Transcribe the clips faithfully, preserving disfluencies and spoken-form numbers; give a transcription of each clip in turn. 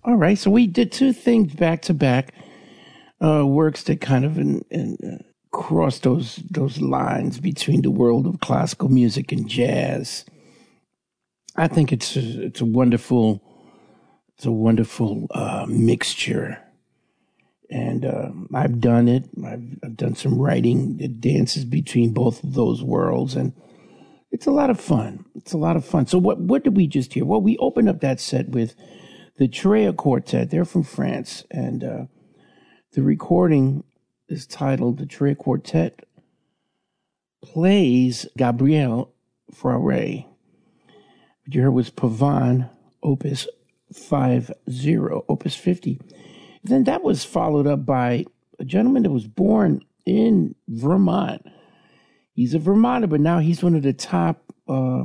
All right, so we did two things back to back, uh, works that kind of in, in, uh, cross those those lines between the world of classical music and jazz. I think it's a, it's a wonderful it's a wonderful uh, mixture, and uh, I've done it. I've, I've done some writing that dances between both of those worlds, and it's a lot of fun. It's a lot of fun. So what what did we just hear? Well, we opened up that set with the Trea Quartet. They're from France, and uh, the recording is titled "The Trea Quartet Plays Gabriel Fauré." What you heard was Pavane, Opus fifty, Opus fifty. Then that was followed up by a gentleman that was born in Vermont. He's a Vermonter, but now he's one of the top uh,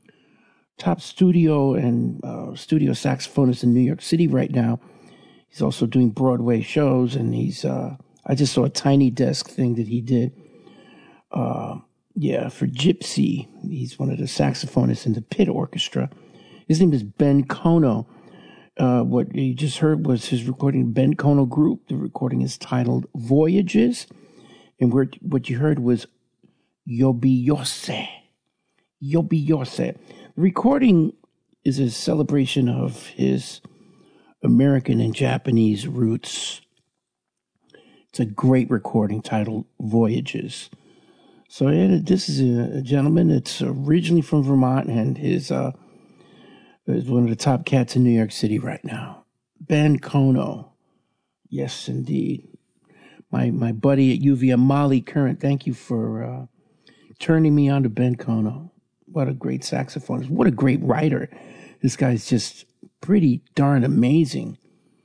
top studio and uh, studio saxophonists in New York City right now. He's also doing Broadway shows, and he's uh, I just saw a Tiny Desk thing that he did. Uh, yeah, for Gypsy. He's one of the saxophonists in the Pit Orchestra. His name is Ben Kono. Uh, what you just heard was his recording, Ben Kono Group. The recording is titled Voyages. And what you heard was Yobiyose. Yobiyose. The recording is a celebration of his American and Japanese roots. It's a great recording titled Voyages. So yeah, this is a, a gentleman that's originally from Vermont, and his uh, is one of the top cats in New York City right now. Ben Kono. Yes, indeed. My my buddy at U V M, Molly Current, thank you for uh, turning me on to Ben Kono. What a great saxophonist. What a great writer. This guy's just pretty darn amazing.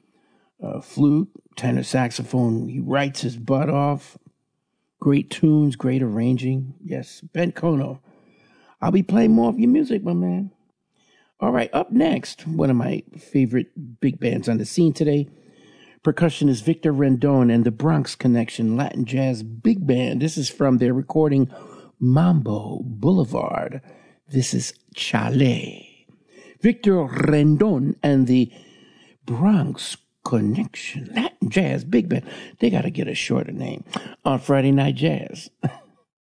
Uh, flute, tenor saxophone. He writes his butt off. Great tunes, great arranging. Yes, Ben Kono. I'll be playing more of your music, my man. All right, up next, one of my favorite big bands on the scene today, percussionist Victor Rendon and the Bronx Connection Latin Jazz Big Band. This is from their recording Mambo Boulevard. This is Chale. Victor Rendon and the Bronx Connection Latin Jazz Big Band. They got to get a shorter name on Friday Night Jazz.